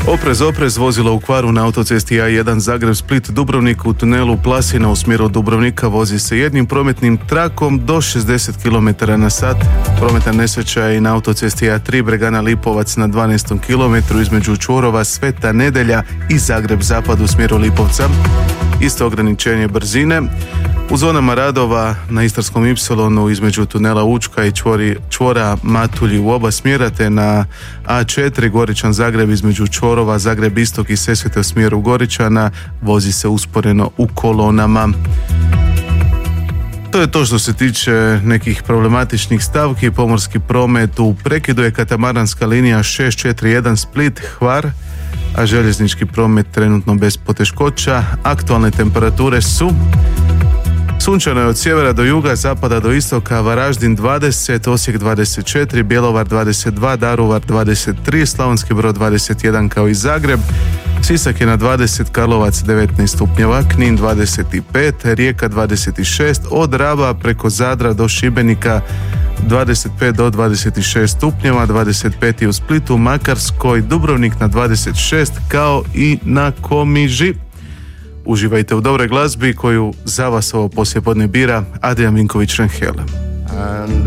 Oprez, vozilo u kvaru na autocesti A1 Zagreb-Split-Dubrovnik u tunelu Plasina u smjeru Dubrovnika vozi se jednim prometnim trakom do 60 km/h. Prometna nesreća je i na autocesti A3 Bregana-Lipovac na 12. km između čvorova Sveta Nedelja i Zagreb-Zapad u smjeru Lipovca. Isto ograničenje brzine. U zonama radova na Istarskom Ipsilonu između tunela Učka i čvora Matulji u oba smjera, te na A4 Goričan Zagreb između čvorova Zagreb Istok i Sesvete u smjeru Goričana vozi se usporeno u kolonama. To je to što se tiče nekih problematičnih stavki. Pomorski promet u prekidu je katamaranska linija 641 Split-Hvar, a željeznički promet trenutno bez poteškoća. Aktualne temperature su: sunčano je od sjevera do juga, zapada do istoka, Varaždin 20, Osijek 24, Bjelovar 22, Daruvar 23, Slavonski Brod 21 kao i Zagreb, Sisak je na 20, Karlovac 19 stupnjeva, Knin 25, Rijeka 26, od Raba preko Zadra do Šibenika 25 do 26 stupnjeva, 25 u Splitu, Makarskoj, Dubrovnik na 26 kao i na Komiži. Uživajte u dobroj glazbi koju za vas ovo poslijepodne bira Adrian Vinković-Renhele.